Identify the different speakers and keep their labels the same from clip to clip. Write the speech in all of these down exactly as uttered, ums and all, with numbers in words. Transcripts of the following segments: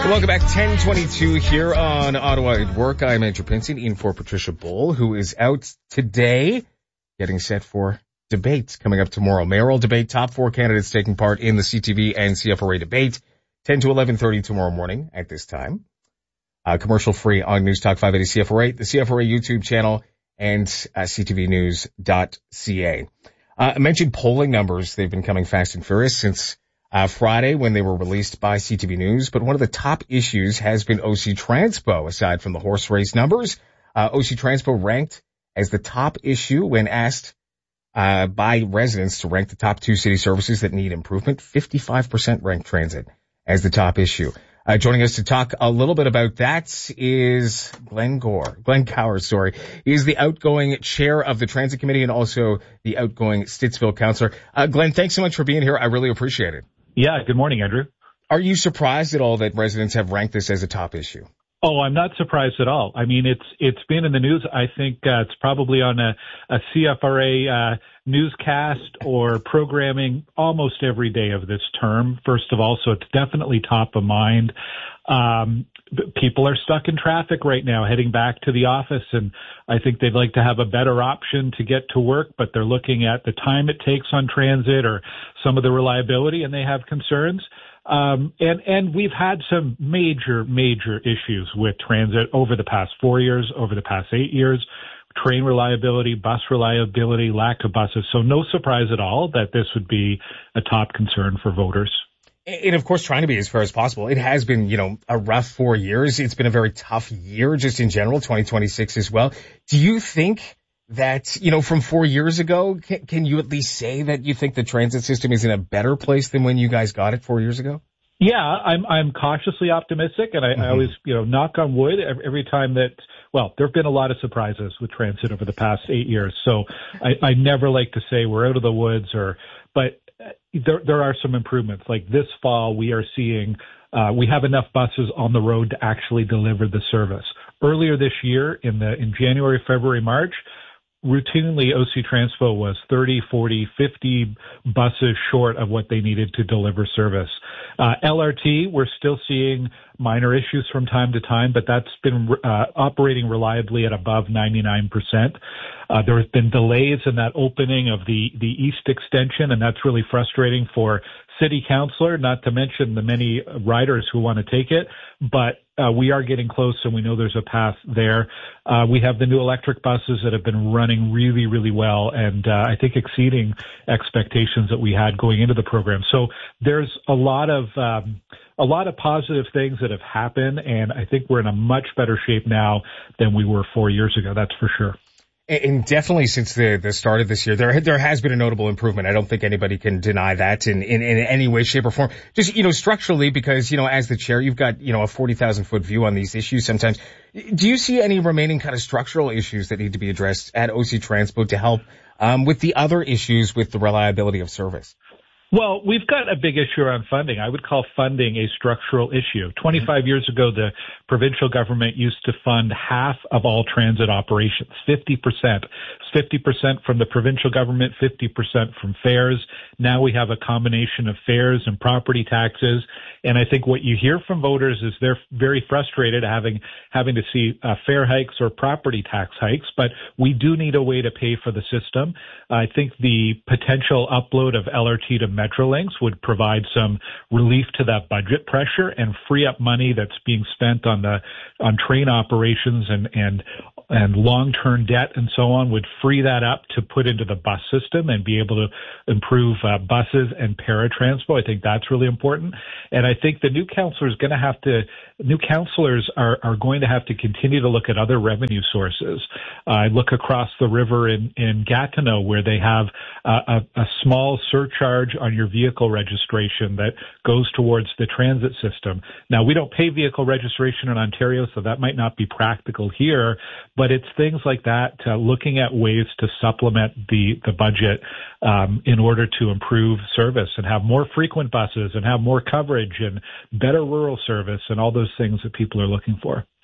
Speaker 1: Welcome back. ten twenty-two here on Ottawa at Work. I'm Andrew Pinson in for Patricia Bull, who is out today getting set for debates coming up tomorrow. Mayoral debate, top four candidates taking part in the C T V and C F R A debate, ten to eleven thirty tomorrow morning at this time. Uh, commercial free on News Talk five eighty C F R A, the C F R A YouTube channel, and uh, c t v news dot c a. Uh, I mentioned polling numbers. They've been coming fast and furious since Uh, Friday when they were released by C T V News, but one of the top issues has been O C Transpo. Aside from the horse race numbers, uh, O C Transpo ranked as the top issue when asked uh, by residents to rank the top two city services that need improvement. fifty-five percent ranked transit as the top issue. Uh, joining us to talk a little bit about that is Glenn Gore, Glenn Cower, sorry. He is the outgoing chair of the Transit Committee and also the outgoing Stittsville councillor. Uh, Glenn, thanks so much for being here. I really appreciate it.
Speaker 2: Yeah, good morning, Andrew.
Speaker 1: Are you surprised at all that residents have ranked this as a top issue?
Speaker 2: Oh, I'm not surprised at all. I mean, it's it's been in the news. I think uh, it's probably on a, a C F R A uh, newscast or programming almost every day of this term, first of all, so it's definitely top of mind. Um, people are stuck in traffic right now heading back to the office, and I think they'd like to have a better option to get to work, but they're looking at the time it takes on transit or some of the reliability, and they have concerns. Um, and, and we've had some major, major issues with transit over the past four years, over the past eight years, train reliability, bus reliability, lack of buses. So no surprise at all that this would be a top concern for voters.
Speaker 1: And of course, trying to be as fair as possible. It has been, you know, a rough four years. It's been a very tough year just in general, twenty twenty-six as well. Do you think that, you know, from four years ago, can, can you at least say that you think the transit system is in a better place than when you guys got it four years ago?
Speaker 2: Yeah, I'm I'm cautiously optimistic, and I, mm-hmm. I always, you know, knock on wood every, every time that, well, there have been a lot of surprises with transit over the past eight years. So I, I never like to say we're out of the woods or, but there there are some improvements. Like this fall, we are seeing uh, we have enough buses on the road to actually deliver the service. Earlier this year, in the in January, February, March, routinely O C Transpo was thirty, forty, fifty buses short of what they needed to deliver service. Uh, L R T, we're still seeing minor issues from time to time, but that's been uh, operating reliably at above ninety-nine percent. Uh, there have been delays in that opening of the, the east extension, and that's really frustrating for city councilor, not to mention the many riders who want to take it. But uh, we are getting close, and we know there's a path there. Uh, we have the new electric buses that have been running really, really well, and uh, I think exceeding expectations that we had going into the program. So there's a lot of um, a lot of positive things that have happened, and I think we're in a much better shape now than we were four years ago. That's for sure.
Speaker 1: And definitely since the, the start of this year, there there has been a notable improvement. I don't think anybody can deny that in, in, in any way, shape, or form. Just, you know, structurally, because, you know, as the chair, you've got, you know, a forty thousand foot view on these issues sometimes. Do you see any remaining kind of structural issues that need to be addressed at O C Transpo to help um, with the other issues with the reliability of service?
Speaker 2: Well, we've got a big issue around funding. I would call funding a structural issue. twenty-five years ago, the provincial government used to fund half of all transit operations, fifty percent. fifty percent from the provincial government, fifty percent from fares. Now we have a combination of fares and property taxes. And I think what you hear from voters is they're very frustrated having having to see uh, fare hikes or property tax hikes, but we do need a way to pay for the system. I think the potential upload of L R T to Metrolinx would provide some relief to that budget pressure and free up money that's being spent on the on train operations and and and long-term debt and so on, would free that up to put into the bus system and be able to improve uh, buses and paratransport. I think that's really important. And I think the new councillors going to have to, new councillors are, are going to have to continue to look at other revenue sources. I uh, look across the river in, in Gatineau, where they have uh, a, a small surcharge on your vehicle registration that goes towards the transit system. Now, we don't pay vehicle registration in Ontario, so that might not be practical here, but it's things like that, uh, looking at ways to supplement the, the budget um, in order to improve service and have more frequent buses and have more coverage and better rural service and all those things that people are looking for.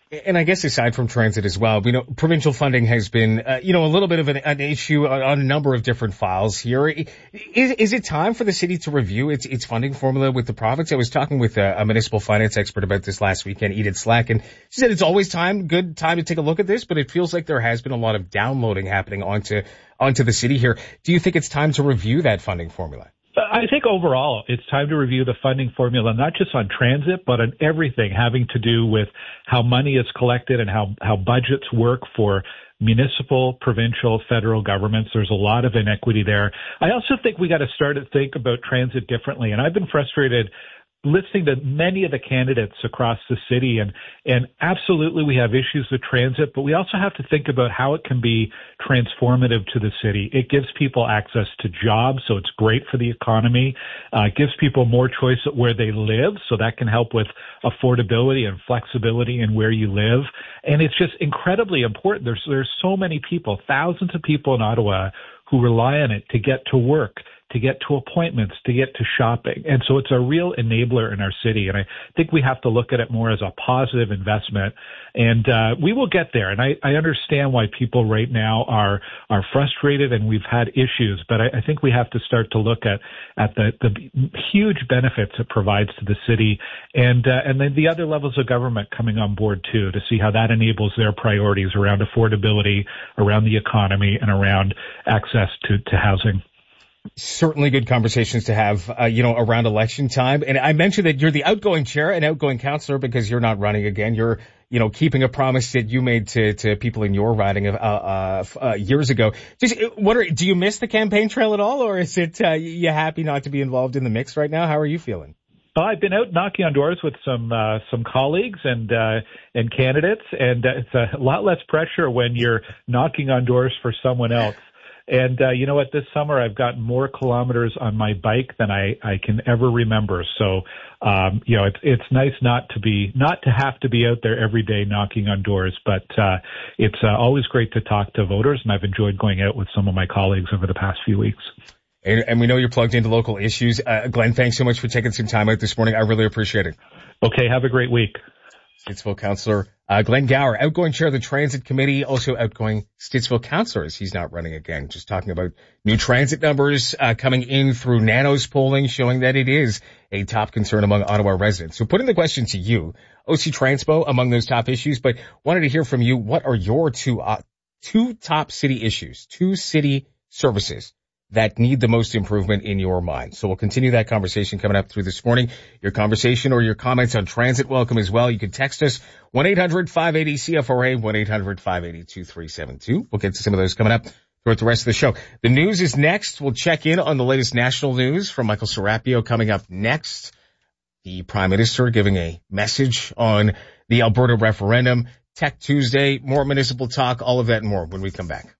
Speaker 1: And I guess aside from transit as well, we know provincial funding has been, uh, you know, a little bit of an, an issue on, on a number of different files here. Is, is it time for the city to review its, its funding formula with the province? I was talking with a, a municipal finance expert about this last weekend, Edith Slack, and she said it's always time, good time to take a look at this, but it feels like there has been a lot of downloading happening onto, onto the city here. Do you think it's time to review that funding formula?
Speaker 2: I think overall it's time to review the funding formula, not just on transit, but on everything having to do with how money is collected and how, how budgets work for municipal, provincial, federal governments. There's a lot of inequity there. I also think we got to start to think about transit differently. And I've been frustrated listening to many of the candidates across the city, and, and absolutely we have issues with transit, but we also have to think about how it can be transformative to the city. It gives people access to jobs, so it's great for the economy. Uh, it gives people more choice at where they live, so that can help with affordability and flexibility in where you live. And it's just incredibly important. There's, there's so many people, thousands of people in Ottawa who rely on it to get to work, to get to appointments, to get to shopping. And so it's a real enabler in our city. And I think we have to look at it more as a positive investment. And uh, we will get there. And I, I understand why people right now are are frustrated, and we've had issues. But I, I think we have to start to look at, at the, the huge benefits it provides to the city, and uh, and then the other levels of government coming on board too, to see how that enables their priorities around affordability, around the economy, and around access to, to housing.
Speaker 1: Certainly good conversations to have, uh, you know, around election time. And I mentioned that you're the outgoing chair and outgoing councillor because you're not running again. You're, you know, keeping a promise that you made to, to people in your riding uh, uh, uh, years ago. Just what are, do you miss the campaign trail at all, or is it, uh, you happy not to be involved in the mix right now? How are you feeling?
Speaker 2: Well, I've been out knocking on doors with some uh, some colleagues and uh, and candidates, and uh, it's a lot less pressure when you're knocking on doors for someone else. And, uh, you know what, this summer I've gotten more kilometers on my bike than I, I can ever remember. So, um, you know, it's, it's nice not to be, not to have to be out there every day knocking on doors, but, uh, it's uh, always great to talk to voters, and I've enjoyed going out with some of my colleagues over the past few weeks.
Speaker 1: And, and we know you're plugged into local issues. Uh, Glenn, thanks so much for taking some time out this morning. I really appreciate it.
Speaker 2: Okay, have a great week.
Speaker 1: Stittsville Councillor uh, Glenn Gower, outgoing chair of the Transit Committee, also outgoing Stittsville Councillor, as he's not running again. Just talking about new transit numbers uh, coming in through Nanos polling, showing that it is a top concern among Ottawa residents. So putting the question to you, O C Transpo among those top issues, but wanted to hear from you, what are your two uh, two top city issues, two city services that need the most improvement in your mind? So we'll continue that conversation coming up through this morning. Your conversation or your comments on transit welcome as well. You can text us one eight hundred five eight zero C F R A, one eight hundred five eight zero two three seven two. We'll get to some of those coming up throughout the rest of the show. The news is next. We'll check in on the latest national news from Michael Serapio coming up next. The Prime Minister giving a message on the Alberta referendum. Tech Tuesday, more municipal talk, all of that and more when we come back.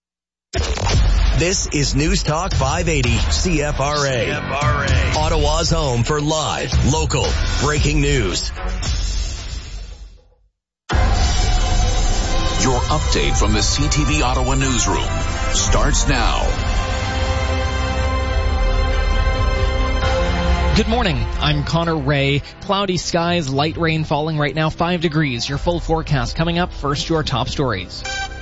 Speaker 3: This is News Talk five eighty C F R A. C F R A. Ottawa's home for live, local, breaking news.
Speaker 4: Your update from the C T V Ottawa newsroom starts now.
Speaker 5: Good morning. I'm Connor Ray. Cloudy skies, light rain falling right now, five degrees. Your full forecast coming up. First, your top stories.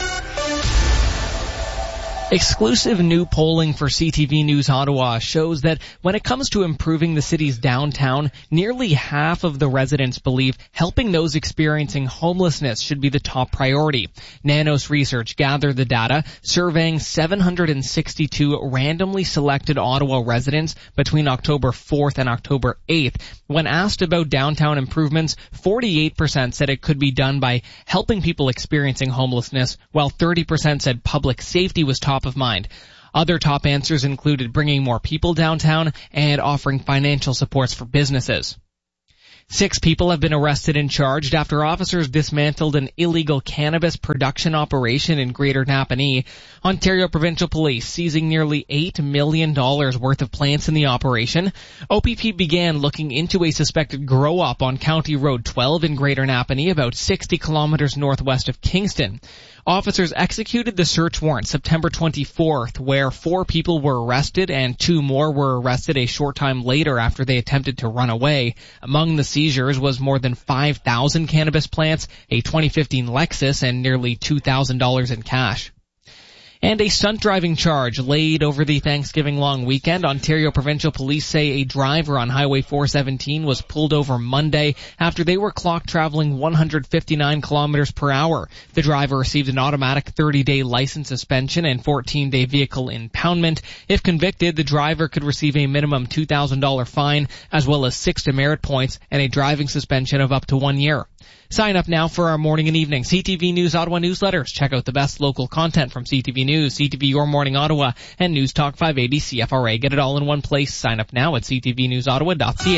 Speaker 5: Exclusive new polling for C T V News Ottawa shows that when it comes to improving the city's downtown, nearly half of the residents believe helping those experiencing homelessness should be the top priority. Nanos Research gathered the data, surveying seven hundred sixty-two randomly selected Ottawa residents between October fourth and October eighth. When asked about downtown improvements, forty-eight percent said it could be done by helping people experiencing homelessness, while thirty percent said public safety was top of mind. Other top answers included bringing more people downtown and offering financial supports for businesses. Six people have been arrested and charged after officers dismantled an illegal cannabis production operation in Greater Napanee. Ontario Provincial Police seizing nearly eight million dollars worth of plants in the operation. O P P began looking into a suspected grow-up on County Road twelve in Greater Napanee, about sixty kilometers northwest of Kingston. Officers executed the search warrant September twenty-fourth, where four people were arrested and two more were arrested a short time later after they attempted to run away. Among the seizures was more than five thousand cannabis plants, a twenty fifteen Lexus, and nearly two thousand dollars in cash. And a stunt driving charge laid over the Thanksgiving long weekend. Ontario Provincial Police say a driver on Highway four seventeen was pulled over Monday after they were clocked traveling one hundred fifty-nine kilometers per hour. The driver received an automatic thirty-day license suspension and fourteen-day vehicle impoundment. If convicted, the driver could receive a minimum two thousand dollars fine as well as six demerit points and a driving suspension of up to one year. Sign up now for our morning and evening C T V News Ottawa newsletters. Check out the best local content from C T V News, C T V Your Morning Ottawa, and News Talk five eighty C F R A. Get it all in one place. Sign up now at c t v news ottawa dot c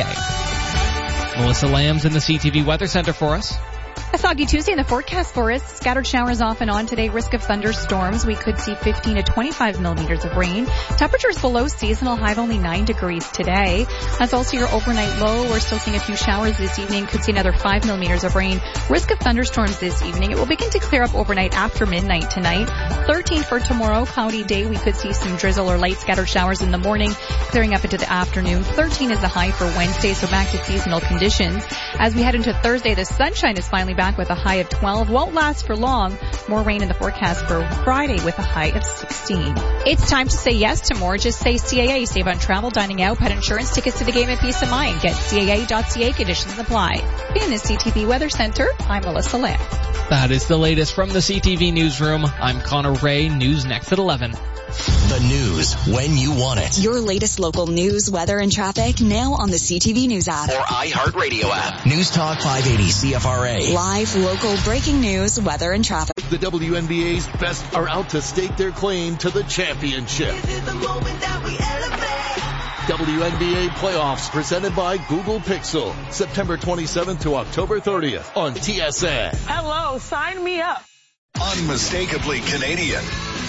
Speaker 5: a. Melissa Lamb's in the C T V Weather Center for us.
Speaker 6: A foggy Tuesday in the forecast for us. Scattered showers off and on today. Risk of thunderstorms. We could see fifteen to twenty-five millimeters of rain. Temperatures below seasonal, high of only nine degrees today. That's also your overnight low. We're still seeing a few showers this evening. Could see another five millimeters of rain. Risk of thunderstorms this evening. It will begin to clear up overnight after midnight tonight. thirteen for tomorrow. Cloudy day. We could see some drizzle or light scattered showers in the morning, clearing up into the afternoon. thirteen is the high for Wednesday, so back to seasonal conditions. As we head into Thursday, the sunshine is finally back with a high of twelve. Won't last for long. More rain in the forecast for Friday with a high of sixteen. It's time to say yes to more. Just say C A A. Save on travel, dining out, pet insurance, tickets to the game, and peace of mind. Get C A A dot C A. Conditions apply. In the C T V Weather Center, I'm Melissa Lamb.
Speaker 5: That is the latest from the C T V Newsroom. I'm Connor Ray. News next at eleven.
Speaker 3: The news when you want it.
Speaker 7: Your latest local news, weather, and traffic now on the C T V News app.
Speaker 3: Or iHeartRadio app. News Talk five eighty C F R A.
Speaker 7: Live, local, breaking news, weather, and traffic.
Speaker 8: The W N B A's best are out to stake their claim to the championship. This is the moment that we elevate. W N B A playoffs presented by Google Pixel. September twenty-seventh to October thirtieth on T S N.
Speaker 9: Hello, sign me up.
Speaker 10: Unmistakably Canadian.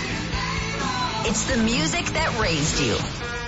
Speaker 11: It's the music that raised you.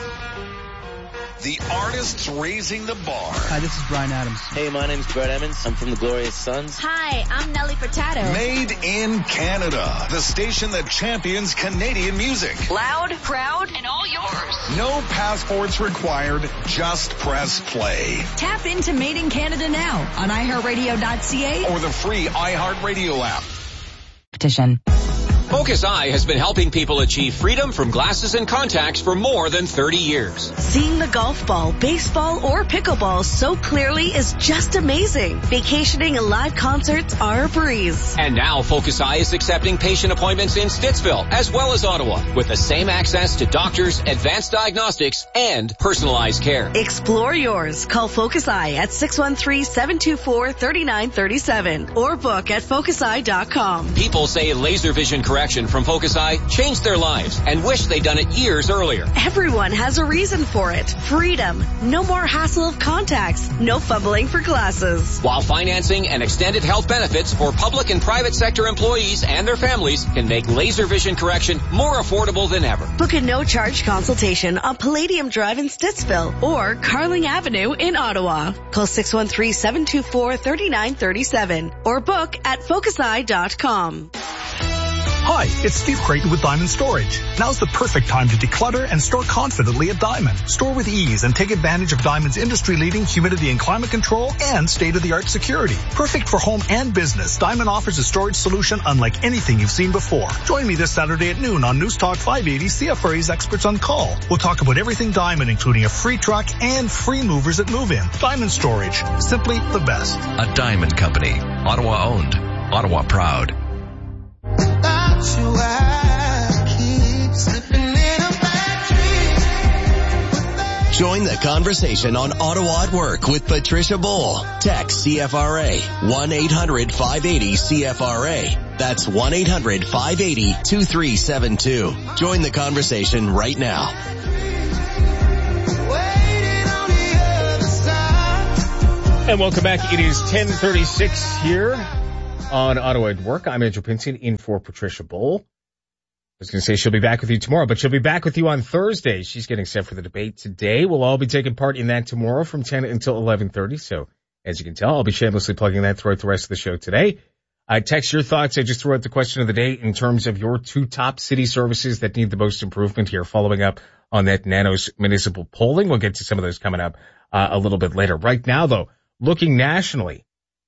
Speaker 10: The artists raising the bar.
Speaker 12: Hi, this is Bryan Adams.
Speaker 13: Hey, my name's Brett Emmons. I'm from the Glorious Sons.
Speaker 14: Hi, I'm Nelly Furtado.
Speaker 10: Made in Canada. The station that champions Canadian music.
Speaker 11: Loud, proud, and all yours.
Speaker 10: No passports required. Just press play.
Speaker 11: Tap into Made in Canada now on i heart radio dot c a
Speaker 10: or the free iHeartRadio app.
Speaker 7: Petition.
Speaker 15: Focus Eye has been helping people achieve freedom from glasses and contacts for more than thirty years.
Speaker 16: Seeing the golf ball, baseball, or pickleball so clearly is just amazing. Vacationing and live concerts are a breeze.
Speaker 15: And now Focus Eye is accepting patient appointments in Stittsville as well as Ottawa with the same access to doctors, advanced diagnostics, and personalized care.
Speaker 16: Explore yours. Call Focus Eye at six one three, seven two four, three nine three seven or book at focus eye dot com.
Speaker 15: People say laser vision correction from Focus Eye changed their lives and wish they'd done it years earlier.
Speaker 16: Everyone has a reason for it. Freedom. No more hassle of contacts. No fumbling for glasses.
Speaker 15: While financing and extended health benefits for public and private sector employees and their families can make laser vision correction more affordable than ever.
Speaker 16: Book a no-charge consultation on Palladium Drive in Stittsville or Carling Avenue in Ottawa. Call six one three, seven two four, three nine three seven or book at focus eye dot com.
Speaker 17: Hi, it's Steve Creighton with Diamond Storage. Now's the perfect time to declutter and store confidently at Diamond. Store with ease and take advantage of Diamond's industry-leading humidity and climate control and state-of-the-art security. Perfect for home and business, Diamond offers a storage solution unlike anything you've seen before. Join me this Saturday at noon on News Talk five eighty, C F R A's Experts on Call. We'll talk about everything Diamond, including a free truck and free movers at move-in. Diamond Storage, simply the best.
Speaker 3: A Diamond Company, Ottawa owned, Ottawa proud. Join the conversation on Ottawa at Work with Patricia Bull. Text C F R A one eight hundred, five eighty, C F R A. That's one eight hundred, five eighty, two three seven two. Join the conversation right now.
Speaker 1: And welcome back. It is ten thirty-six here on Ottawa at Work. I'm Andrew Pinson in for Patricia Bull. I was going to say she'll be back with you tomorrow, but she'll be back with you on Thursday. She's getting set for the debate today. We'll all be taking part in that tomorrow from ten until eleven thirty. So as you can tell, I'll be shamelessly plugging that throughout the rest of the show today. I text your thoughts. I just threw out the question of the day in terms of your two top city services that need the most improvement here, following up on that Nanos municipal polling. We'll get to some of those coming up uh, a little bit later. Right now, though, Looking nationally,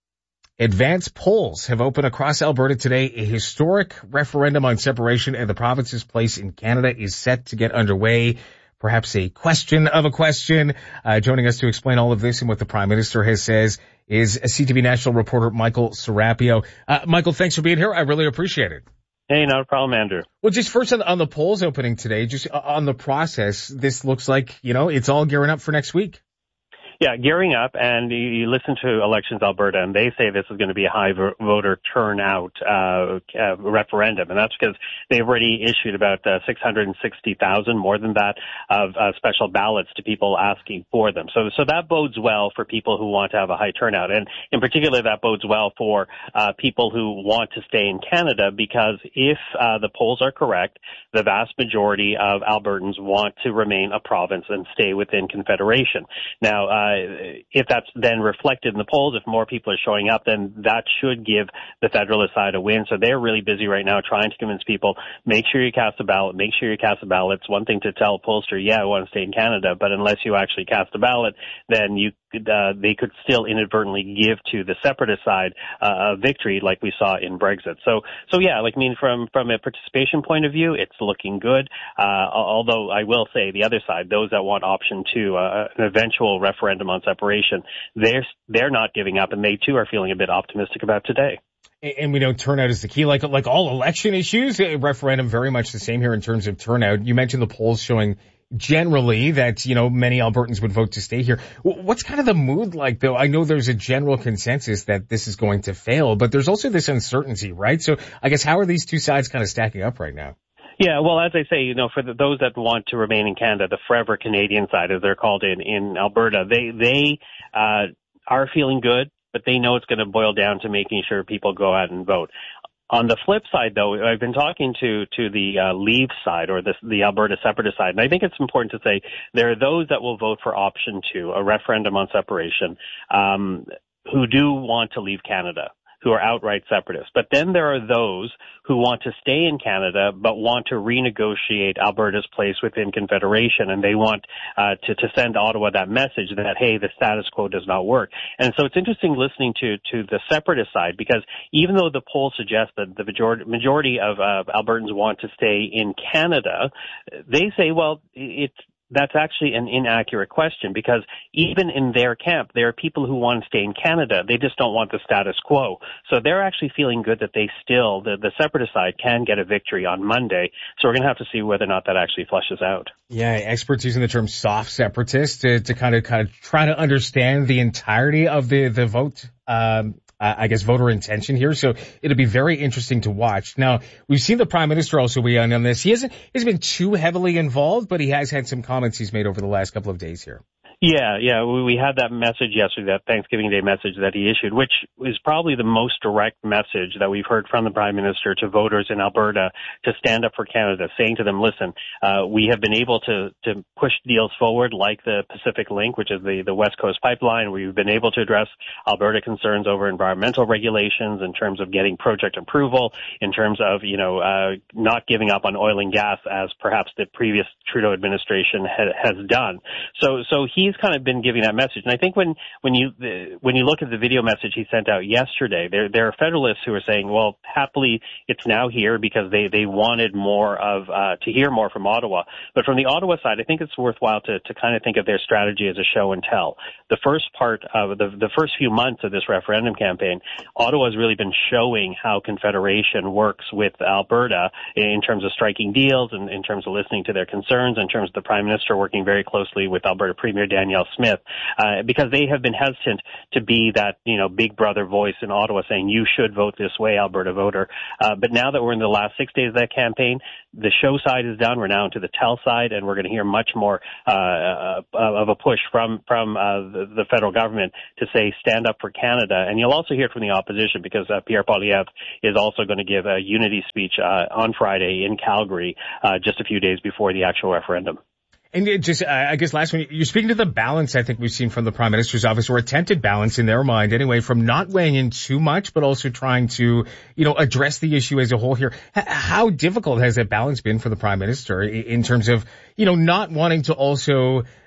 Speaker 1: advanced polls have opened across Alberta today. A historic referendum on separation and the province's place in Canada is set to get underway. Perhaps a question of a question. Uh, joining us to explain all of this and what the Prime Minister has says is a C T V national reporter, Michael Serapio. Uh, Michael, thanks for being here. I really appreciate it.
Speaker 12: Hey, not a problem, Andrew.
Speaker 1: Well, just first on, on the polls opening today, just on the process, this looks like, you know, it's all gearing up for next week.
Speaker 12: Yeah, gearing up, and you, you listen to Elections Alberta, and they say this is going to be a high vo- voter turnout uh, uh, referendum, and that's because they've already issued about uh, six hundred sixty thousand, more than that, of uh, special ballots to people asking for them. So, so that bodes well for people who want to have a high turnout, and in particular, that bodes well for uh, people who want to stay in Canada, because if uh, the polls are correct, the vast majority of Albertans want to remain a province and stay within Confederation. Now, uh, if that's then reflected in the polls, if more people are showing up, then that should give the Federalist side a win. So they're really busy right now trying to convince people, make sure you cast a ballot, make sure you cast a ballot. It's one thing to tell a pollster, yeah, I want to stay in Canada, but unless you actually cast a ballot, then you Uh, they could still inadvertently give to the separatist side uh, a victory like we saw in Brexit. So, so yeah, like I mean, from from a participation point of view, it's looking good. Uh, although I will say the other side, those that want option two, uh, an eventual referendum on separation, they're they're not giving up, and they too are feeling a bit optimistic about today.
Speaker 1: And we know turnout is the key. Like like all election issues, a referendum very much the same here in terms of turnout. You mentioned the polls showing generally that, you know, many Albertans would vote to stay here. What's kind of the mood like, though? I know there's a general consensus that this is going to fail, but there's also this uncertainty, right? So I guess how are these two sides kind of stacking up right now?
Speaker 12: Yeah, well, as I say, you know, for the, those that want to remain in Canada, the Forever Canadian side, as they're called in, in Alberta, they, they, uh, are feeling good, but they know it's going to boil down to making sure people go out and vote. On the flip side, though, I've been talking to to the uh, Leave side, or the, the Alberta Separatist side, and I think it's important to say there are those that will vote for option two, a referendum on separation, um, who do want to leave Canada, who are outright separatists. But then there are those who want to stay in Canada but want to renegotiate Alberta's place within Confederation, and they want uh, to, to send Ottawa that message that, hey, the status quo does not work. And so it's interesting listening to, to the separatist side, because even though the polls suggest that the majority, majority of uh, Albertans want to stay in Canada, they say, well, it's that's actually an inaccurate question, because even in their camp, there are people who want to stay in Canada. They just don't want the status quo. So they're actually feeling good that they still, the, the separatist side, can get a victory on Monday. So we're going to have to see whether or not that actually flushes out.
Speaker 1: Yeah, experts using the term soft separatist to, to kind of kind of try to understand the entirety of the, the vote, um, I guess, voter intention here. So it'll be very interesting to watch. Now, we've seen the Prime Minister also weigh in on this. He hasn't, he hasn't been too heavily involved, but he has had some comments he's made over the last couple of days here.
Speaker 12: Yeah, yeah, we, we had that message yesterday, that Thanksgiving Day message that he issued, which is probably the most direct message that we've heard from the Prime Minister to voters in Alberta to stand up for Canada, saying to them, listen, uh, we have been able to, to push deals forward like the Pacific Link, which is the, the West Coast pipeline. We've been able to address Alberta concerns over environmental regulations in terms of getting project approval, in terms of, you know, uh, not giving up on oil and gas as perhaps the previous Trudeau administration ha- has done. So, so he's kind of been giving that message. And I think when, when you, when you look at the video message he sent out yesterday, there, there are Federalists who are saying, well, happily it's now here because they, they wanted more of, uh, to hear more from Ottawa. But from the Ottawa side, I think it's worthwhile to, to kind of think of their strategy as a show and tell. The first part of the, the first few months of this referendum campaign, Ottawa has really been showing how Confederation works with Alberta in terms of striking deals and in terms of listening to their concerns, in terms of the Prime Minister working very closely with Alberta Premier Dan Danielle Smith, uh, because they have been hesitant to be that, you know, big brother voice in Ottawa saying you should vote this way, Alberta voter. Uh, but now that we're in the last six days of that campaign, the show side is done. We're now into the tell side, and we're going to hear much more uh, of a push from from uh, the, the federal government to say stand up for Canada. And you'll also hear it from the opposition, because uh, Pierre Poilievre is also going to give a unity speech uh, on Friday in Calgary, uh, just a few days before the actual referendum.
Speaker 1: And it just, I guess last one, you're speaking to the balance I think we've seen from the Prime Minister's office, or attempted balance in their mind anyway, from not weighing in too much, but also trying to, you know, address the issue as a whole here. H- how difficult has that balance been for the Prime Minister in terms of, you know, not wanting to also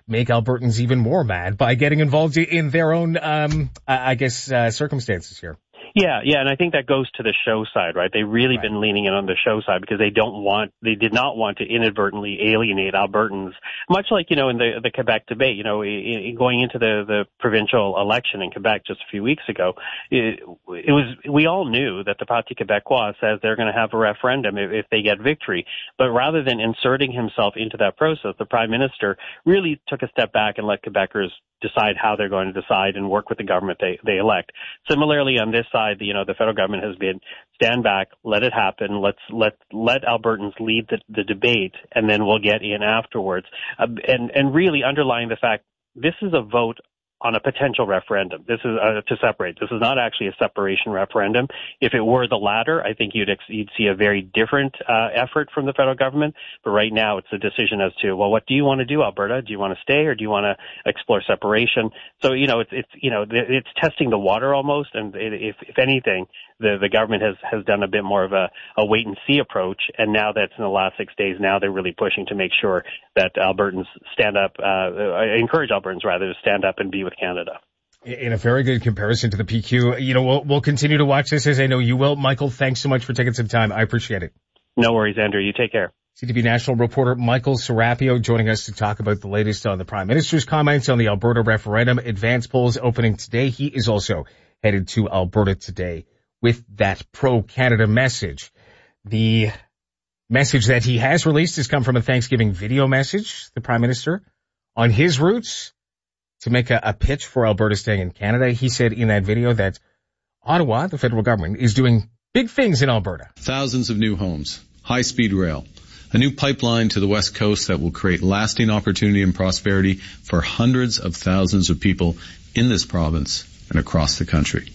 Speaker 1: make Albertans even more mad by getting involved in their own, um, I guess, uh, circumstances here.
Speaker 12: Yeah, yeah, and I think that goes to the show side, right? They've really right. been leaning in on the show side because they don't want, they did not want to inadvertently alienate Albertans, much like, you know, in the the Quebec debate, you know, in, going into the, the provincial election in Quebec just a few weeks ago, it, it was, we all knew that the Parti Québécois says they're going to have a referendum if, if they get victory. But rather than inserting himself into that process, the Prime Minister really took a step back and let Quebecers decide how they're going to decide and work with the government they, they elect. Similarly, on this side, you know, the federal government has been stand back, let it happen, let's let let Albertans lead the, the debate, and then we'll get in afterwards. Uh, and and really underlying the fact this is a vote on a potential referendum. This is uh, to separate. This is not actually a separation referendum. If it were the latter, I think you'd ex- you'd see a very different uh, effort from the federal government. But right now, it's a decision as to, well, what do you want to do, Alberta? Do you want to stay or do you want to explore separation? So, you know, it's it's you know it's testing the water almost. And if if anything, the the government has has done a bit more of a, a wait and see approach. And now that's in the last six days, now they're really pushing to make sure that Albertans stand up, uh, encourage Albertans rather to stand up and be with Canada.
Speaker 1: In a very good comparison to the P Q. You know, we'll, we'll continue to watch this, as I know you will. Michael, thanks so much for taking some time. I appreciate it.
Speaker 12: No worries, Andrew. You take care.
Speaker 1: C T V national reporter Michael Serapio joining us to talk about the latest on the Prime Minister's comments on the Alberta referendum. Advance polls opening today. He is also headed to Alberta today with that pro-Canada message. The message that he has released has come from a Thanksgiving video message, the Prime Minister, on his roots to make a, a pitch for Alberta staying in Canada. He said in that video that Ottawa, the federal government, is doing big things in Alberta.
Speaker 18: Thousands of new homes, high-speed rail, a new pipeline to the West Coast that will create lasting opportunity and prosperity for hundreds of thousands of people in this province and across the country.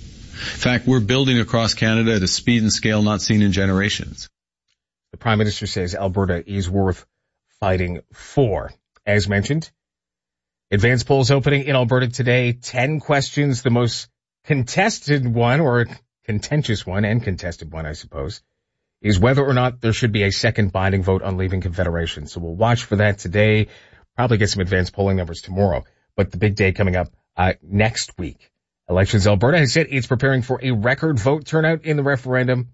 Speaker 18: In fact, we're building across Canada at a speed and scale not seen in generations.
Speaker 1: The Prime Minister says Alberta is worth fighting for. As mentioned, advance polls opening in Alberta today. Ten questions. The most contested one, or contentious one and contested one, I suppose, is whether or not there should be a second binding vote on leaving Confederation. So we'll watch for that today. Probably get some advance polling numbers tomorrow. But the big day coming up uh, next week. Elections Alberta has said it's preparing for a record vote turnout in the referendum.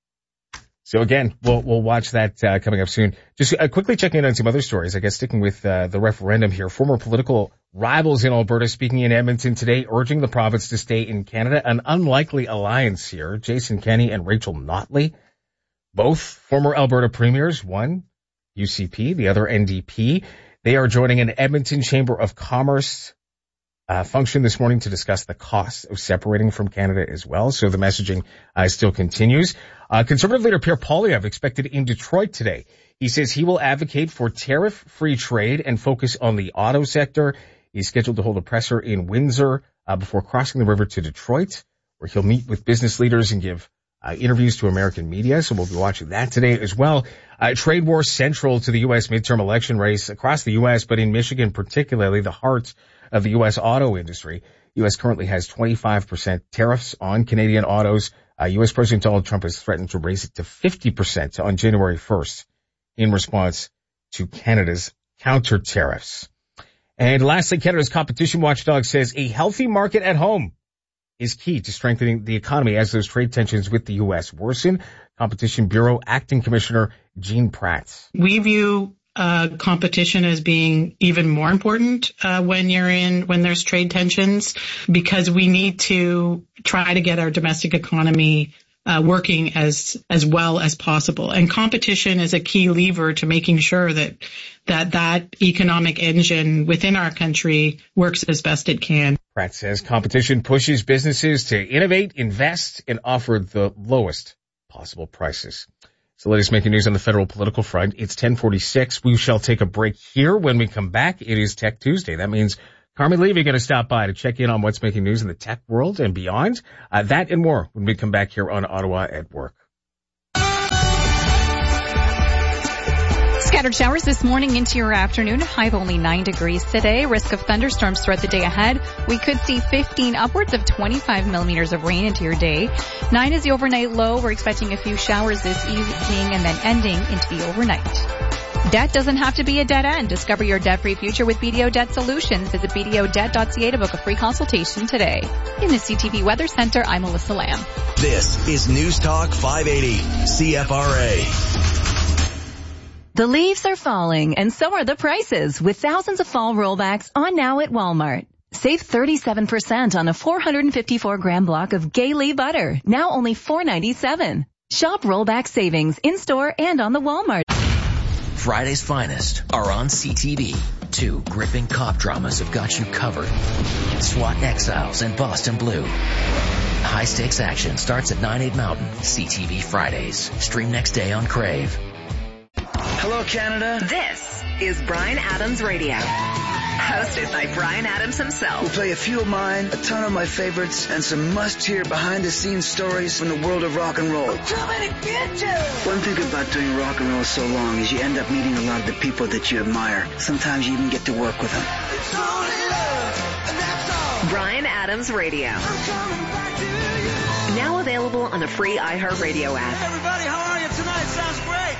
Speaker 1: So again, we'll, we'll watch that, uh, coming up soon. Just uh, quickly checking in on some other stories, I guess, sticking with, uh, the referendum here. Former political rivals in Alberta speaking in Edmonton today, urging the province to stay in Canada. An unlikely alliance here. Jason Kenney and Rachel Notley, both former Alberta premiers, one U C P, the other N D P. They are joining an Edmonton Chamber of Commerce Uh, function this morning to discuss the cost of separating from Canada as well. So the messaging uh, still continues. Uh, Conservative leader Pierre Poilievre expected in Detroit today. He says he will advocate for tariff-free trade and focus on the auto sector. He's scheduled to hold a presser in Windsor uh, before crossing the river to Detroit, where he'll meet with business leaders and give uh, interviews to American media. So we'll be watching that today as well. Uh, trade war central to the U S midterm election race across the U S, but in Michigan particularly, the heart of the U S auto industry. U S currently has twenty-five percent tariffs on Canadian autos. Uh, U S President Donald Trump has threatened to raise it to fifty percent on January first in response to Canada's counter tariffs. And lastly, Canada's competition watchdog says a healthy market at home is key to strengthening the economy as those trade tensions with the U S worsen. Competition Bureau Acting Commissioner Jean Pratt.
Speaker 19: We view Uh, competition as being even more important uh, when you're in when there's trade tensions, because we need to try to get our domestic economy uh, working as as well as possible. And competition is a key lever to making sure that that that economic engine within our country works as best it can.
Speaker 1: Pratt says competition pushes businesses to innovate, invest, and offer the lowest possible prices. So latest making news on the federal political front. It's ten forty-six. We shall take a break here. When we come back, it is Tech Tuesday. That means Carmen Levy going to stop by to check in on what's making news in the tech world and beyond. Uh, that and more when we come back here on Ottawa at Work.
Speaker 6: Scattered showers this morning into your afternoon. High of only nine degrees today. Risk of thunderstorms throughout the day ahead. We could see fifteen, upwards of twenty-five millimeters of rain into your day. Nine is the overnight low. We're expecting a few showers this evening and then ending into the overnight. Debt doesn't have to be a dead end. Discover your debt-free future with B D O Debt Solutions. Visit b d o debt dot c a to book a free consultation today. In the C T V Weather Center, I'm Melissa Lamb.
Speaker 3: This is News Talk five eighty C F R A.
Speaker 20: The leaves are falling, and so are the prices, with thousands of fall rollbacks on now at Walmart. Save thirty-seven percent on a four hundred fifty-four gram block of Gaylee butter, now only four ninety-seven. Shop rollback savings in-store and on the Walmart.
Speaker 21: Friday's finest are on C T V. Two gripping cop dramas have got you covered. SWAT Exiles and Boston Blue. High-stakes action starts at nine, eight Mountain. C T V Fridays. Stream next day on Crave.
Speaker 22: Hello, Canada.
Speaker 11: This is Bryan Adams Radio. Hosted by Bryan Adams himself.
Speaker 22: We'll play a few of mine, a ton of my favorites, and some must-hear behind-the-scenes stories from the world of rock and roll. One thing about doing rock and roll so long is you end up meeting a lot of the people that you admire. Sometimes you even get to work with them.
Speaker 11: Bryan Adams Radio. Now available on the free iHeartRadio app.
Speaker 22: Everybody, how are you tonight? Sounds great.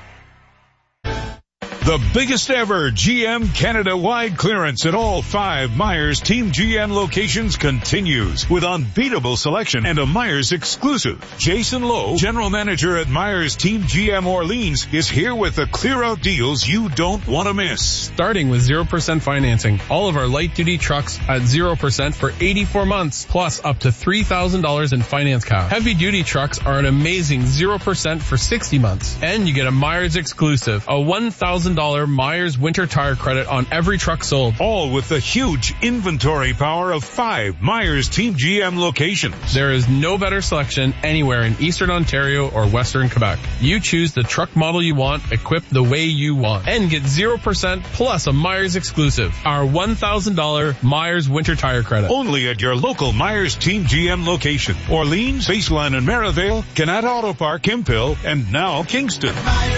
Speaker 23: The biggest ever G M Canada-wide clearance at all five Myers Team G M locations continues with unbeatable selection and a Myers exclusive. Jason Lowe, General Manager at Myers Team G M Orleans, is here with the clear-out deals you don't want to miss.
Speaker 24: Starting with zero percent financing. All of our light-duty trucks at zero percent for eighty-four months, plus up to three thousand dollars in finance cash. Heavy-duty trucks are an amazing zero percent for sixty months. And you get a Myers exclusive, a one thousand dollars Myers winter tire credit on every truck sold.
Speaker 23: All with the huge inventory power of five Myers Team G M locations.
Speaker 24: There is no better selection anywhere in Eastern Ontario or Western Quebec. You choose the truck model you want, equipped the way you want, and get zero percent plus a Myers exclusive, our one thousand dollars Myers winter tire credit.
Speaker 23: Only at your local Myers Team G M location. Orleans, Baseline and Merivale, Canada Auto Park, Hemphill, and now Kingston.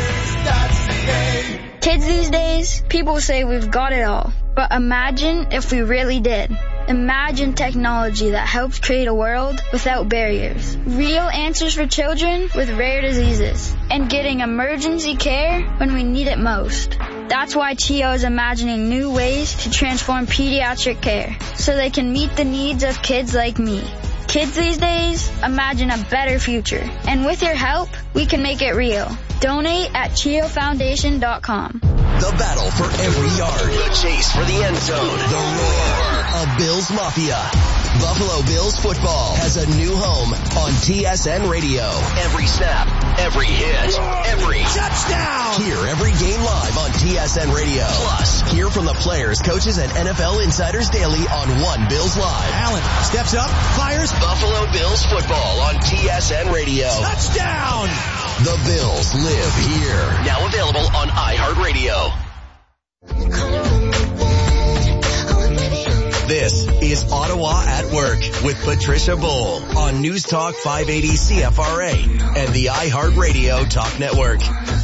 Speaker 25: Kids these days, people say we've got it all. But imagine if we really did. Imagine technology that helps create a world without barriers. Real answers for children with rare diseases. And getting emergency care when we need it most. That's why C H I O is imagining new ways to transform pediatric care so they can meet the needs of kids like me. Kids these days, imagine a better future. And with your help, we can make it real. Donate at chio foundation dot com.
Speaker 3: The battle for every yard. The chase for the end zone. The roar of Bills Mafia. Buffalo Bills football has a new home on T S N Radio. Every snap, every hit, every touchdown. Hear every game live on T S N Radio. Plus, hear from the players, coaches, and N F L insiders daily on One Bills Live. Allen steps up, fires. Buffalo Bills football on T S N Radio. Touchdown. The Bills live here. Now available on iHeartRadio. This is Ottawa at Work with Patricia Bull on News Talk five eighty C F R A and the iHeartRadio Talk Network.